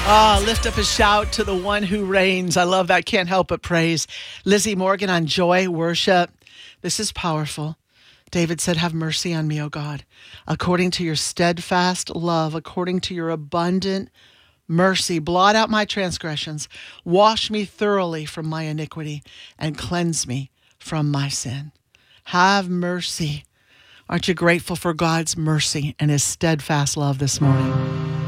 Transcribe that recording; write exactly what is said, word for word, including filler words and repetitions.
Ah, lift up a shout to the one who reigns. I love that. Can't help but praise. Lizzie Morgan on Joy Worship. This is powerful. David said, have mercy on me, O God, according to your steadfast love, according to your abundant mercy. Blot out my transgressions. Wash me thoroughly from my iniquity and cleanse me from my sin. Have mercy. Aren't you grateful for God's mercy and his steadfast love this morning?